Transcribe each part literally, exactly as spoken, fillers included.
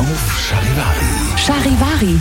auf Charivari. Charivari.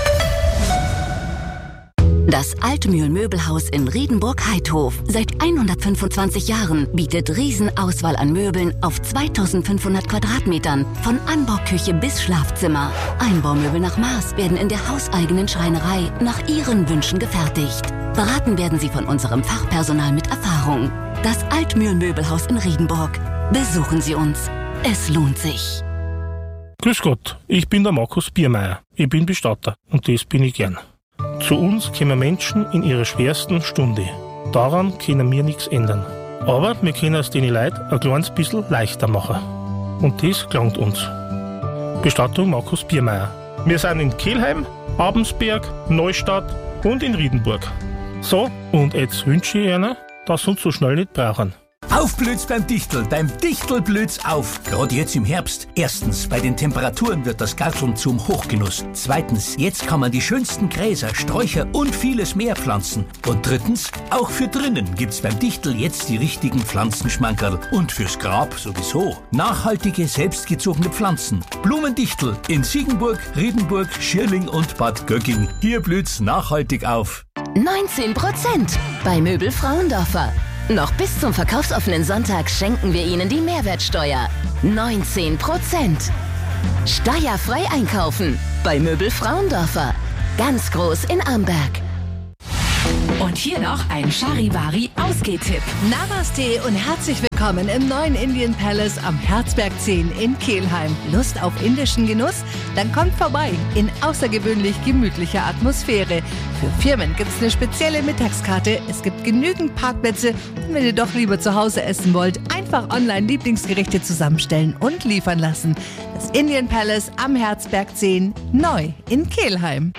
Das Altmühl-Möbelhaus in Riedenburg-Heidhof. Seit hundertfünfundzwanzig Jahren bietet Riesenauswahl an Möbeln auf zweitausendfünfhundert Quadratmetern. Von Anbauküche bis Schlafzimmer. Einbaumöbel nach Maß werden in der hauseigenen Schreinerei nach Ihren Wünschen gefertigt. Beraten werden Sie von unserem Fachpersonal mit Erfahrung. Das Altmühl-Möbelhaus in Riedenburg. Besuchen Sie uns. Es lohnt sich. Grüß Gott, ich bin der Markus Biermeier. Ich bin Bestatter und das bin ich gern. Zu uns kommen Menschen in ihrer schwersten Stunde. Daran können wir nichts ändern. Aber wir können es den Leuten ein kleines bisschen leichter machen. Und das gelangt uns. Bestattung Markus Biermeier. Wir sind in Kelheim, Abensberg, Neustadt und in Riedenburg. So, und jetzt wünsche ich Ihnen, dass Sie uns so schnell nicht brauchen. Aufblüht's beim Dichtel, beim Dichtel blüht's auf. Gerade jetzt im Herbst. Erstens, bei den Temperaturen wird das Garteln zum Hochgenuss. Zweitens, jetzt kann man die schönsten Gräser, Sträucher und vieles mehr pflanzen. Und drittens, auch für drinnen gibt's beim Dichtel jetzt die richtigen Pflanzenschmankerl. Und fürs Grab sowieso. Nachhaltige, selbstgezogene Pflanzen. Blumendichtel in Siegenburg, Riedenburg, Schirling und Bad Gögging. Hier blüht's nachhaltig auf. neunzehn Prozent bei Möbel Frauendorfer. Noch bis zum verkaufsoffenen Sonntag schenken wir Ihnen die Mehrwertsteuer. neunzehn Prozent. Steuerfrei einkaufen bei Möbel Frauendorfer. Ganz groß in Amberg. Und hier noch ein Charivari-Ausgehtipp. Namaste und herzlich willkommen im neuen Indian Palace am Herzberg zehn in Kelheim. Lust auf indischen Genuss? Dann kommt vorbei in außergewöhnlich gemütlicher Atmosphäre. Für Firmen gibt es eine spezielle Mittagskarte. Es gibt genügend Parkplätze. Und wenn ihr doch lieber zu Hause essen wollt, einfach online Lieblingsgerichte zusammenstellen und liefern lassen. Das Indian Palace am Herzberg zehn, neu in Kelheim.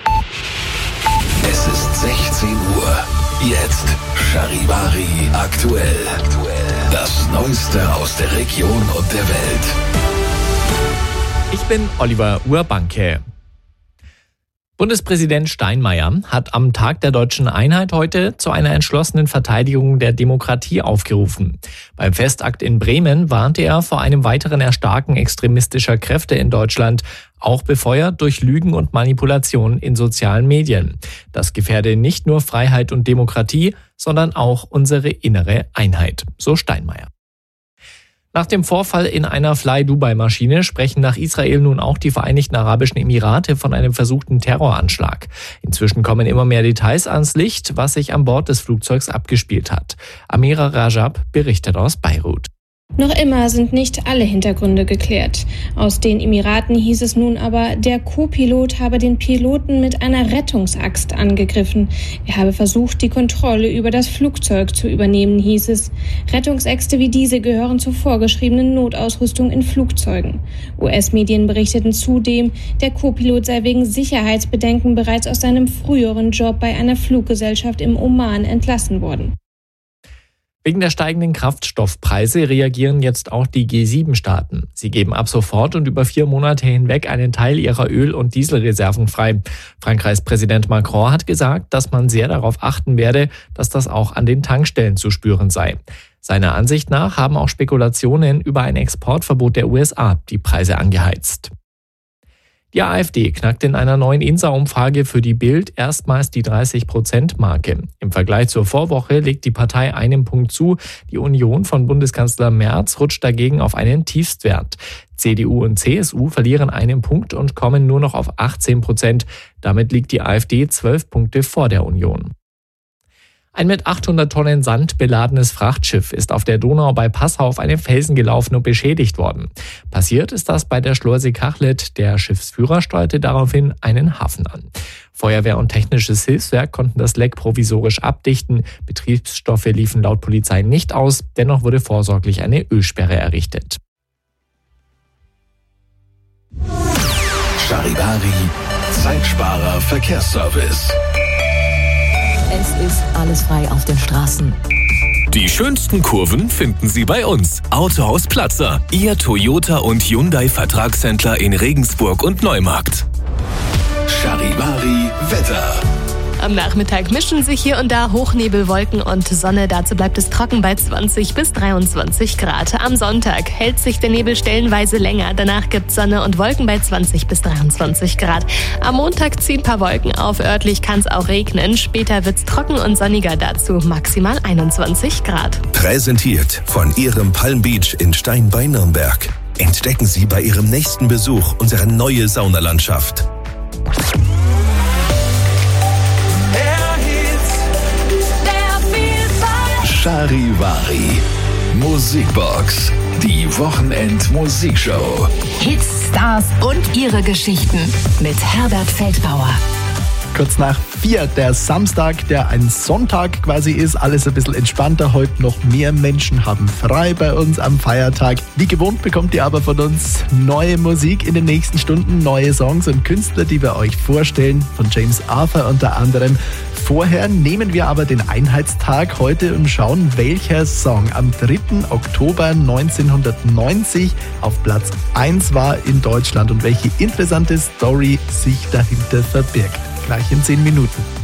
Es ist sechzehn Uhr. Jetzt Charivari aktuell. Das Neueste aus der Region und der Welt. Ich bin Oliver Urbanke. Bundespräsident Steinmeier hat am Tag der Deutschen Einheit heute zu einer entschlossenen Verteidigung der Demokratie aufgerufen. Beim Festakt in Bremen warnte er vor einem weiteren Erstarken extremistischer Kräfte in Deutschland, auch befeuert durch Lügen und Manipulationen in sozialen Medien. Das gefährde nicht nur Freiheit und Demokratie, sondern auch unsere innere Einheit, so Steinmeier. Nach dem Vorfall in einer Fly-Dubai-Maschine sprechen nach Israel nun auch die Vereinigten Arabischen Emirate von einem versuchten Terroranschlag. Inzwischen kommen immer mehr Details ans Licht, was sich an Bord des Flugzeugs abgespielt hat. Amira Rajab berichtet aus Beirut. Noch immer sind nicht alle Hintergründe geklärt. Aus den Emiraten hieß es nun aber, der Co-Pilot habe den Piloten mit einer Rettungsaxt angegriffen. Er habe versucht, die Kontrolle über das Flugzeug zu übernehmen, hieß es. Rettungsäxte wie diese gehören zur vorgeschriebenen Notausrüstung in Flugzeugen. U S-Medien berichteten zudem, der Co-Pilot sei wegen Sicherheitsbedenken bereits aus seinem früheren Job bei einer Fluggesellschaft im Oman entlassen worden. Wegen der steigenden Kraftstoffpreise reagieren jetzt auch die G sieben Staaten. Sie geben ab sofort und über vier Monate hinweg einen Teil ihrer Öl- und Dieselreserven frei. Frankreichs Präsident Macron hat gesagt, dass man sehr darauf achten werde, dass das auch an den Tankstellen zu spüren sei. Seiner Ansicht nach haben auch Spekulationen über ein Exportverbot der U S A die Preise angeheizt. Die AfD knackt in einer neuen INSA-Umfrage für die Bild erstmals die dreißig-Prozent-Marke. Im Vergleich zur Vorwoche legt die Partei einen Punkt zu. Die Union von Bundeskanzler Merz rutscht dagegen auf einen Tiefstwert. C D U und C S U verlieren einen Punkt und kommen nur noch auf achtzehn Prozent. Damit liegt die AfD zwölf Punkte vor der Union. Ein mit achthundert Tonnen Sand beladenes Frachtschiff ist auf der Donau bei Passau auf einen Felsen gelaufen und beschädigt worden. Passiert ist das bei der Schleuse Kachlet. Der Schiffsführer steuerte daraufhin einen Hafen an. Feuerwehr und technisches Hilfswerk konnten das Leck provisorisch abdichten. Betriebsstoffe liefen laut Polizei nicht aus. Dennoch wurde vorsorglich eine Ölsperre errichtet. Charivari, Zeitsparer Verkehrsservice. Es ist alles frei auf den Straßen. Die schönsten Kurven finden Sie bei uns. Autohaus Platzer, Ihr Toyota und Hyundai Vertragshändler in Regensburg und Neumarkt. Charivari Wetter. Am Nachmittag mischen sich hier und da Hochnebelwolken und Sonne. Dazu bleibt es trocken bei zwanzig bis dreiundzwanzig Grad. Am Sonntag hält sich der Nebel stellenweise länger. Danach gibt es Sonne und Wolken bei zwanzig bis dreiundzwanzig Grad. Am Montag ziehen ein paar Wolken auf. Örtlich kann es auch regnen. Später wird es trocken und sonniger. Dazu maximal einundzwanzig Grad. Präsentiert von Ihrem Palm Beach in Stein bei Nürnberg. Entdecken Sie bei Ihrem nächsten Besuch unsere neue Saunalandschaft. Charivari Musikbox, die Wochenend-Musikshow. Hits, Stars und ihre Geschichten mit Herbert Feldbauer. Kurz nach vier, der Samstag, der ein Sonntag quasi ist, alles ein bisschen entspannter. Heute noch mehr Menschen haben frei bei uns am Feiertag. Wie gewohnt bekommt ihr aber von uns neue Musik in den nächsten Stunden, neue Songs und Künstler, die wir euch vorstellen, von James Arthur unter anderem. Vorher nehmen wir aber den Einheitstag heute und schauen, welcher Song am dritten Oktober neunzehnhundertneunzig auf Platz eins war in Deutschland und welche interessante Story sich dahinter verbirgt. Gleich in zehn Minuten.